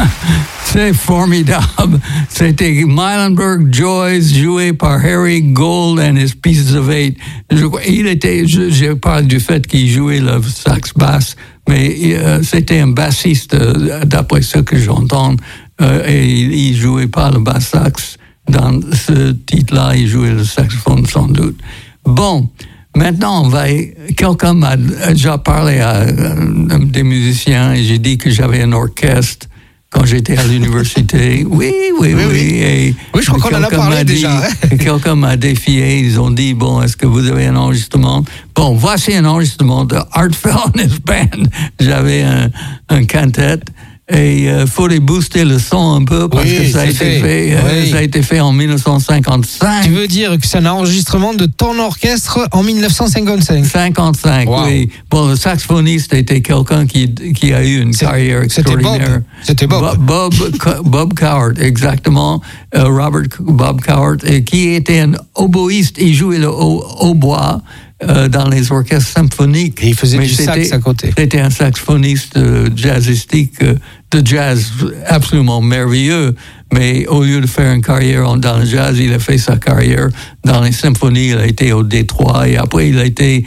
C'est formidable. C'était Meilenberg Joyce, joué par Harry Gold and his Pieces of Eight. Je parle du fait qu'il jouait le sax basse, mais c'était un bassiste, d'après ce que j'entends, et il jouait pas le basse sax. Dans ce titre-là, il jouait le saxophone sans doute. Bon, maintenant, quelqu'un m'a déjà parlé à des musiciens et j'ai dit que j'avais un orchestre quand j'étais à l'université. Oui. Et je crois qu'on en a parlé déjà. Quelqu'un m'a défié. Ils ont dit, bon, est-ce que vous avez un enregistrement? Bon, voici un enregistrement de Art Fell and his Band. J'avais un quintet. Et faut les booster le son un peu parce que ça a été fait en 1955. Tu veux dire que c'est un enregistrement de ton orchestre en 1955? 55, wow. Oui. Bon, le saxophoniste était quelqu'un qui a eu une carrière extraordinaire. C'était Bob. Bob Coward, exactement. Robert Bob Coward, qui était un oboïste. Il jouait le hautbois. Dans les orchestres symphoniques. Et il faisait du sax à côté. C'était un saxophoniste jazzistique, de jazz absolument merveilleux, mais au lieu de faire une carrière dans le jazz, il a fait sa carrière dans les symphonies. Il a été au Détroit et après il a été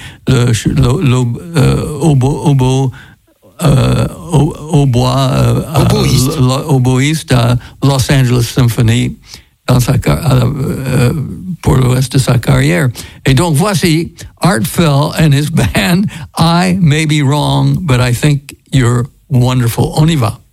oboïste à Los Angeles Symphony pour le reste de sa carrière. Et donc voici Art Fell and his band. I may be wrong, but I think you're wonderful. On y va.